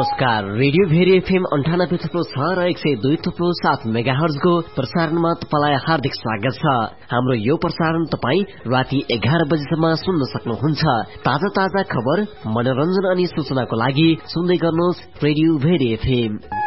नमस्कार। Radio very FM 98.6 र 102.7 मेगाहर्जको प्रसारणमा तपाईलाई हार्दिक स्वागत छ। हाम्रो यो प्रसारण तपाई राति 11 बजेसम्म सुन्न सक्नुहुन्छ। ताजा खबर, मनोरञ्जन अनि सूचनाको लागि सुन्दै गर्नुहोस् रेडियो भेरी एफएम।